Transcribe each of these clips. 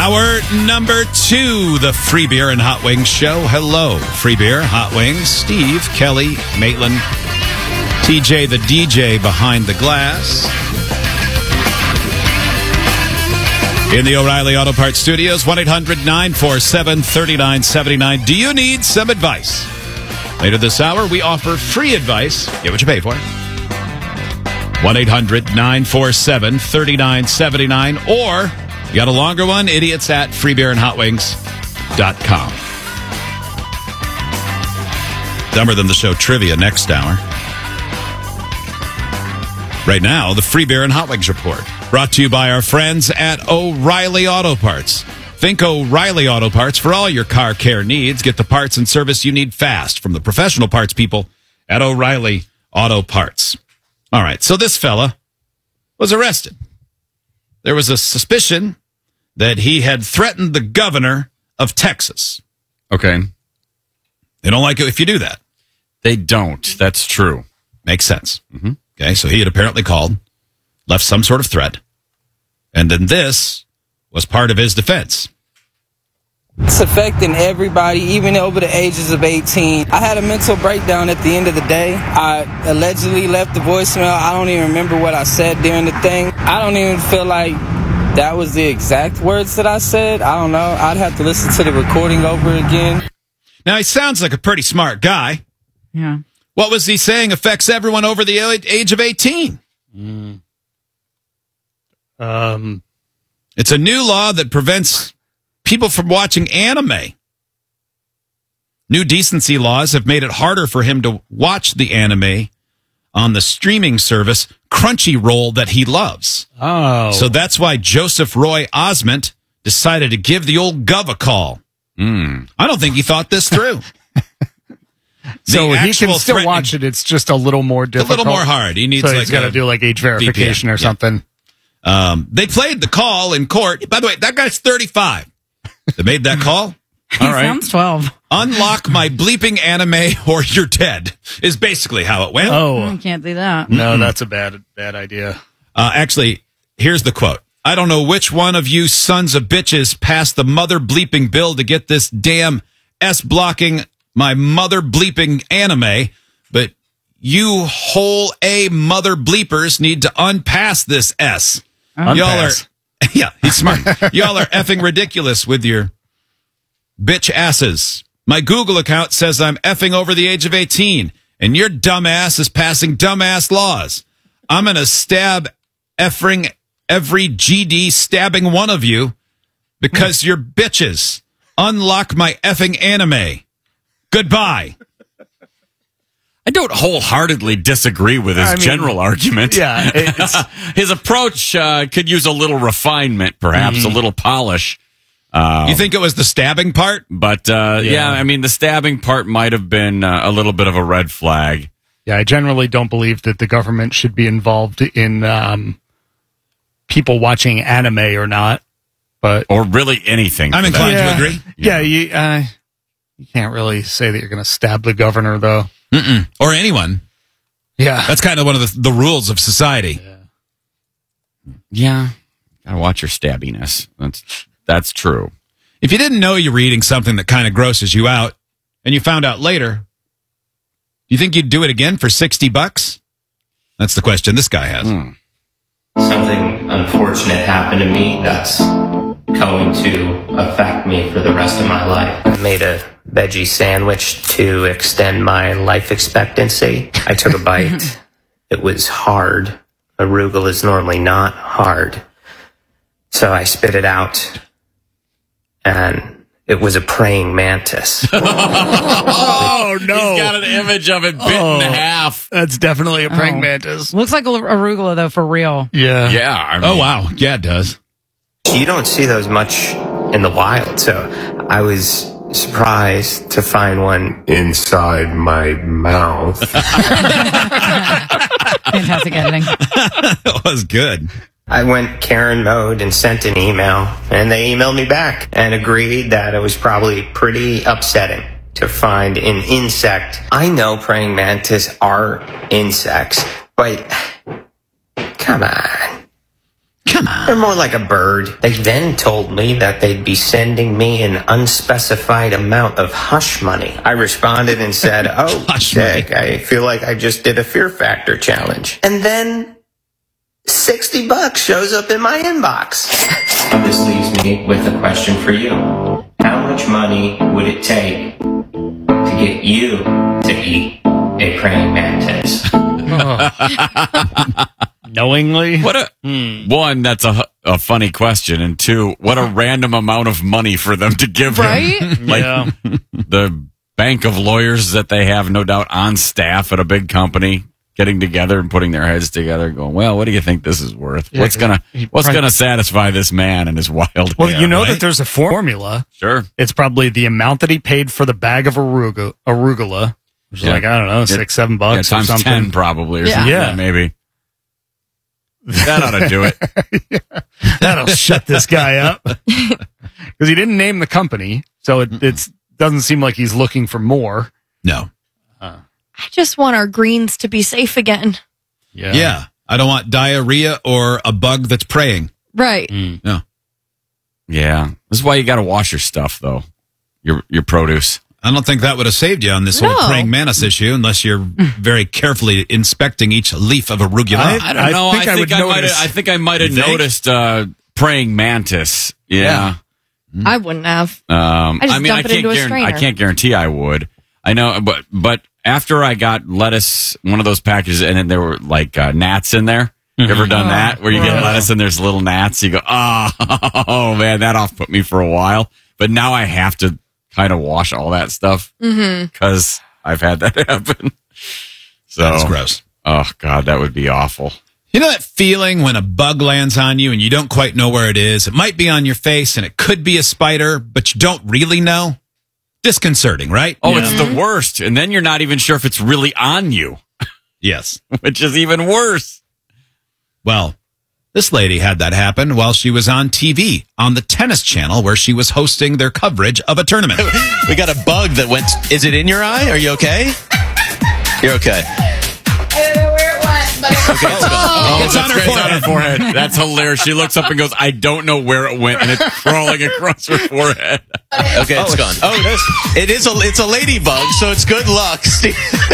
Hour number 2, the Free Beer and Hot Wings Show. Hello, Free Beer, Hot Wings, Steve, Kelly, Maitland, TJ, the DJ behind the glass. In the O'Reilly Auto Parts Studios, 1-800-947-3979. Do you need some advice? Later this hour, we offer free advice. Get what you pay for. 1-800-947-3979. Or, you got a longer one, idiots at freebeerandhotwings.com. Dumber Than the Show trivia next hour. Right now, the Free Beer and Hot Wings Report. Brought to you by our friends at O'Reilly Auto Parts. Think O'Reilly Auto Parts for all your car care needs. Get the parts and service you need fast from the professional parts people at O'Reilly Auto Parts. All right, so this fella was arrested. There was a suspicion that he had threatened the governor of Texas. Okay. They don't like it if you do that. They don't. That's true. Makes sense. Mm-hmm. Okay, so he had apparently called, left some sort of threat, and then this was part of his defense. It's affecting everybody, even over the ages of 18. I had a mental breakdown at the end of the day. I allegedly left the voicemail. I don't even remember what I said during the thing. I don't even feel like that was the exact words that I said. I don't know. I'd have to listen to the recording over again. Now, he sounds like a pretty smart guy. Yeah. What was he saying affects everyone over the age of 18? It's a new law that prevents people from watching anime. New decency laws have made it harder for him to watch the anime on the streaming service Crunchyroll that he loves. Oh. So that's why Joseph Roy Osment decided to give the old gov a call. I don't think he thought this through. So he can still watch it. It's just a little more difficult. A little more hard. He needs he's got to do like age verification VPN. or something. They played the call in court. By the way, that guy's 35. They made that call. He sounds 12. Unlock my bleeping anime or you're dead is basically how it went. I can't do that. No, that's a bad idea. Actually, here's the quote. I don't know which one of you sons of bitches passed the mother bleeping bill to get this damn S-blocking my mother bleeping anime, but you whole A mother bleepers need to unpass this S. Y'all are, yeah, he's smart. Y'all are effing ridiculous with your bitch asses. My Google account says I'm effing over the age of 18, and your dumbass is passing dumbass laws. I'm going to stab effing every GD stabbing one of you because you're bitches. Unlock my effing anime. Goodbye. I don't wholeheartedly disagree with his general argument. Yeah. His approach could use a little refinement, perhaps, a little polish. You think it was the stabbing part? But, yeah, I mean, the stabbing part might have been a little bit of a red flag. Yeah, I generally don't believe that the government should be involved in people watching anime or not. Or really anything. I'm inclined to agree. Yeah, you can't really say that you're going to stab the governor, though. Or anyone. Yeah. That's kind of one of the rules of society. Yeah. Gotta watch your stabbiness. That's true. If you didn't know you're reading something that kind of grosses you out, and you found out later, do you think you'd do it again for $60? That's the question this guy has. Something unfortunate happened to me that's going to affect me for the rest of my life. I made a veggie sandwich to extend my life expectancy. I took a bite. It was hard. Arugula is normally not hard. So I spit it out, and it was a praying mantis. Oh, no. He's got an image of it bit in half. That's definitely a praying mantis. Looks like arugula, though, for real. Yeah. Yeah. I mean, Oh, wow. Yeah, it does. You don't see those much in the wild, so I was surprised to find one inside my mouth. Fantastic editing. That was good. I went Karen mode and sent an email, and they emailed me back and agreed that it was probably pretty upsetting to find an insect. I know praying mantis are insects, but come on. Come on. They're more like a bird. They then told me that they'd be sending me an unspecified amount of hush money. I responded and said, oh, Hush sick. I feel like I just did a Fear Factor challenge. And then $60 shows up in my inbox. This leaves me with a question for you. How much money would it take to get you to eat a praying mantis? Knowingly? What a one, that's a funny question, and two, what a random amount of money for them to give him. Right? Like Yeah. the bank of lawyers that they have, no doubt, on staff at a big company, getting together and putting their heads together, going, "Well, what do you think this is worth? Yeah, what's gonna satisfy this man and his wild Well, hair?" you know right? that there's a formula. Sure. It's probably the amount that he paid for the bag of arugula, which is Yeah. like, I don't know, $6-7 Yeah, or times something. 10 probably, or Yeah. something. Yeah. Maybe. That ought to do it. That'll shut this guy up. Because he didn't name the company, so it doesn't seem like he's looking for more. No. I just want our greens to be safe again. Yeah. I don't want diarrhea or a bug that's praying. Right. No. Yeah. This is why you got to wash your stuff, though. Your produce. I don't think that would have saved you on this whole No. praying mantis issue unless you're very carefully inspecting each leaf of arugula. I don't know. think I would notice. I think I might have You think? noticed praying mantis. Yeah. I wouldn't have. I just mean, dump it into a strainer. I can't guarantee I would. I know, but after I got lettuce, one of those packages, and then there were like gnats in there. You ever done that? Where you get lettuce and there's little gnats? You go, oh man, that off put me for a while. But now I have to kind of wash all that stuff because I've had that happen. So That's gross. Oh God, that would be awful. You know that feeling when a bug lands on you and you don't quite know where it is? It might be on your face and it could be a spider, but you don't really know? Disconcerting, right? Oh, it's the worst. And then you're not even sure if it's really on you, Yes. which is even worse. Well, this lady had that happen while she was on TV on the Tennis Channel where she was hosting their coverage of a tournament. We got a bug that went. Is it in your eye? Are you okay? You're okay. I don't know where it went, but Okay, it's gone. It's on her It's on her forehead. That's hilarious. She looks up and goes, I don't know where it went, and it's crawling across her forehead. Okay, it's gone. Oh, it's a ladybug, so it's good luck, Steve.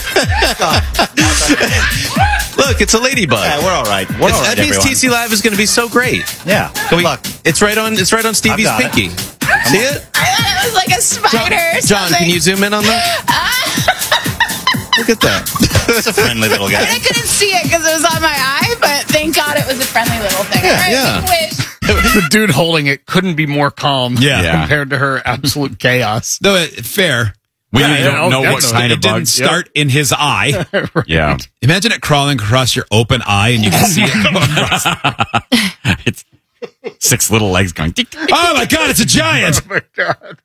Look, it's a ladybug. Yeah, we're all right. That means TC Live is going to be so great. Yeah. Good luck. It's right on Stevie's got it. pinky. See it? I thought it was like a spider or John, something. can you zoom in on that? Look at that. It's a friendly little guy. I couldn't see it because it was on my eye, but thank God it was a friendly little thing. Yeah, All right, yeah. make a wish. The dude holding it couldn't be more calm Yeah. compared to her absolute chaos. Though, fair. We Yeah, don't know what that's- kind of It didn't bug. start in his eye. Yeah. Imagine it crawling across your open eye and you can see it go across. It's 6 little legs going. Tick, tick, tick. Oh my God, it's a giant. Oh my God.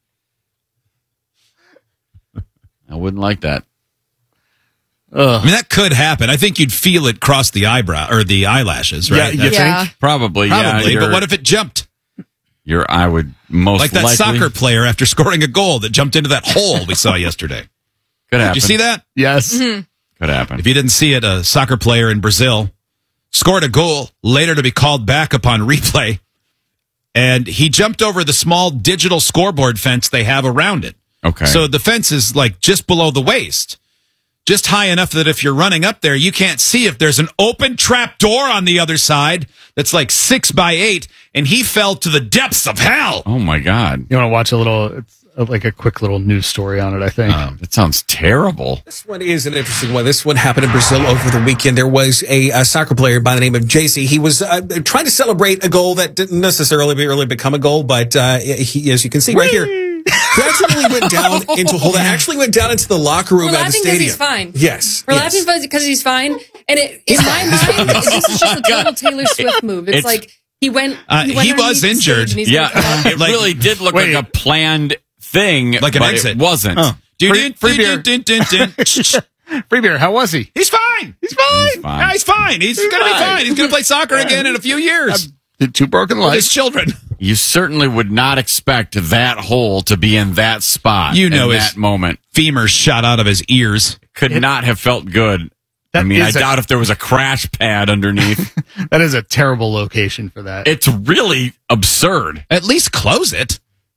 I wouldn't like that. I mean, that could happen. I think you'd feel it cross the eyebrow or the eyelashes, right? Yeah, you Yeah. think? Probably, Probably, yeah. but what if it jumped? Your eye would most Like that likely. soccer player after scoring a goal that jumped into that hole we saw yesterday. Could happen. Did you see that? Yes. Could happen. If you didn't see it, a soccer player in Brazil scored a goal later to be called back upon replay. And he jumped over the small digital scoreboard fence they have around it. Okay. So the fence is like just below the waist, just high enough that if you're running up there, you can't see if there's an open trap door on the other side that's like 6 by 8. And he fell to the depths of hell. Oh my God. You want to watch a little, it's like a quick little news story on it, I think. That sounds terrible. This one is an interesting one. This one happened in Brazil over the weekend. There was a soccer player by the name of JC. He was trying to celebrate a goal that didn't necessarily really become a goal, but he, as you can see right here, he actually went down into a hole that actually went down into the locker room We're at the laughing because stadium. he's fine. Yes. We're yes. laughing because he's fine. And in my mind, this is just a total Taylor Swift move. It's like he went. He underneath was the injured. stage and he's Yeah. gonna come up. It really did look Wait. like a planned thing, Like an but exit. it wasn't. Free beer. Free beer. How was he? He's fine. He's fine. fine. Yeah, he's fine. He's going to be fine. He's going to play soccer again in a few years Did 2 broken with his legs. children. You certainly would not expect that hole to be in that spot. You know in his- that moment. Femur shot out of his ears. Could not have felt good I mean, I doubt if there was a crash pad underneath. That is a terrible location for that. It's really absurd. At least close it.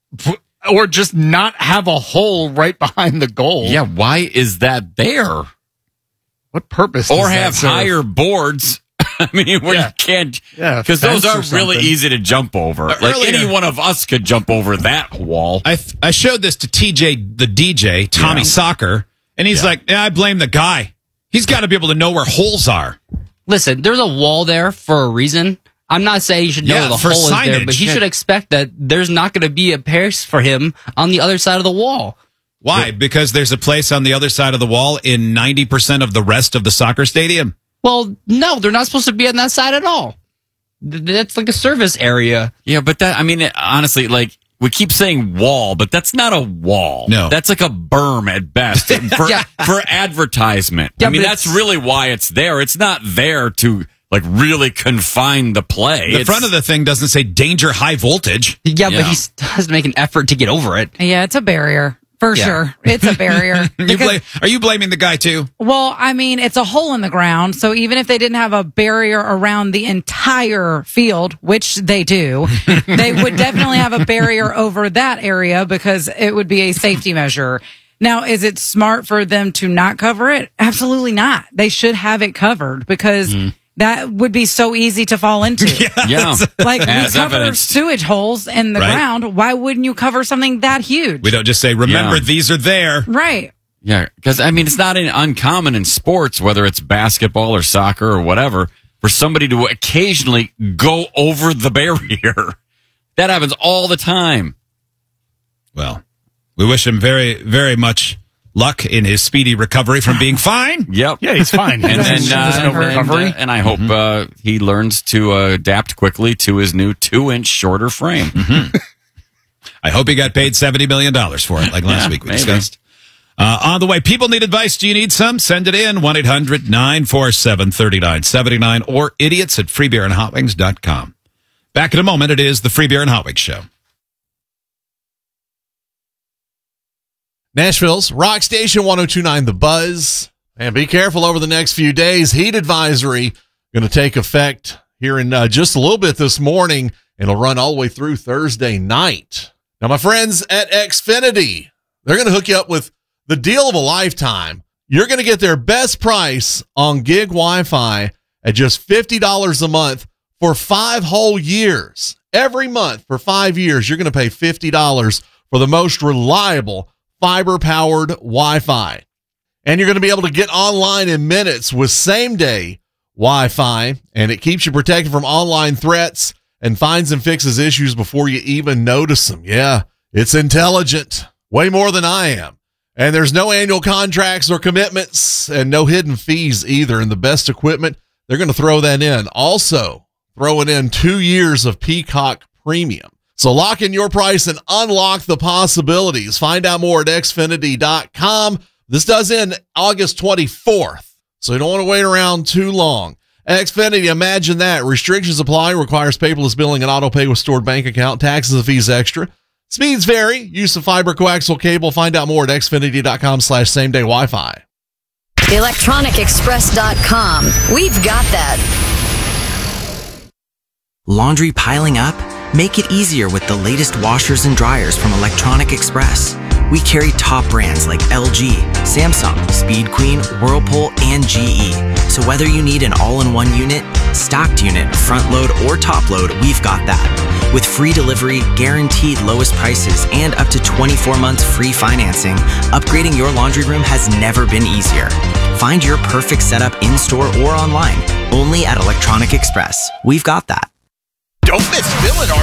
Or just not have a hole right behind the goal. Yeah, why is that there? What purpose? Or have higher boards. I mean, where you can't, because those are really easy to jump over. Like Earlier- any one of us could jump over that wall. I showed this to TJ, the DJ, Tommy Soccer, and he's like, I blame the guy. He's got to be able to know where holes are. Listen, there's a wall there for a reason. I'm not saying you should know the for hole is there, signage. but he should expect that there's not going to be a place for him on the other side of the wall. Why? Because there's a place on the other side of the wall in 90% of the rest of the soccer stadium. Well, no, they're not supposed to be on that side at all. That's like a service area. Yeah, but that, I mean, honestly, like, we keep saying wall, but that's not a wall. No. That's like a berm at best for advertisement. Yeah, I mean, but that's really why it's there. It's not there to, like, really confine the play. The front of the thing doesn't say danger high voltage. Yeah, but he has to make an effort to get over it. Yeah, it's a barrier. For sure. It's a barrier. Are you blaming the guy too? Well, I mean, it's a hole in the ground. So even if they didn't have a barrier around the entire field, which they do, they would definitely have a barrier over that area because it would be a safety measure. Now, is it smart for them to not cover it? Absolutely not. They should have it covered because that would be so easy to fall into. Yeah. Like, we As cover evidence. sewage holes in the ground. Why wouldn't you cover something that huge? We don't just say, remember, these are there. Right. Yeah, because, I mean, it's not uncommon in sports, whether it's basketball or soccer or whatever, for somebody to occasionally go over the barrier. That happens all the time. Well, we wish him very, very much luck in his speedy recovery from being fine. Yep. Yeah, he's fine. And recovery. And I hope he learns to adapt quickly to his new 2-inch shorter frame. I hope he got paid $70 million for it, like last week we discussed. On the way, people need advice. Do you need some? Send it in, 1-800-947-3979 or idiots@freebeerandhotwings.com. Back in a moment, it is the Free Beer and Hot Wings Show. Nashville's Rock Station 102.9 The Buzz. And be careful over the next few days. Heat advisory going to take effect here in just a little bit this morning. It'll run all the way through Thursday night. Now, my friends at Xfinity, they're going to hook you up with the deal of a lifetime. You're going to get their best price on gig Wi-Fi at just $50 a month for 5 whole years. Every month for 5 years, you're going to pay $50 for the most reliable fiber-powered Wi-Fi. And you're going to be able to get online in minutes with same-day Wi-Fi, and it keeps you protected from online threats and finds and fixes issues before you even notice them. Yeah, it's intelligent, way more than I am. And there's no annual contracts or commitments and no hidden fees either. And the best equipment, they're going to throw that in. Also, throwing in 2 years of Peacock Premium. So lock in your price and unlock the possibilities. Find out more at Xfinity.com. This does end August 24th, so you don't want to wait around too long. Xfinity, imagine that. Restrictions apply. Requires paperless billing and auto pay with stored bank account. Taxes and fees extra. Speeds vary. Use of fiber coaxial cable. Find out more at Xfinity.com/same-day Wi-Fi. ElectronicExpress.com. We've got that. Laundry piling up? Make it easier with the latest washers and dryers from Electronic Express. We carry top brands like LG, Samsung, Speed Queen, Whirlpool, and GE. So whether you need an all-in-one unit, stocked unit, front load, or top load, we've got that. With free delivery, guaranteed lowest prices, and up to 24 months free financing, upgrading your laundry room has never been easier. Find your perfect setup in-store or online, only at Electronic Express. We've got that. Don't miss Bill and our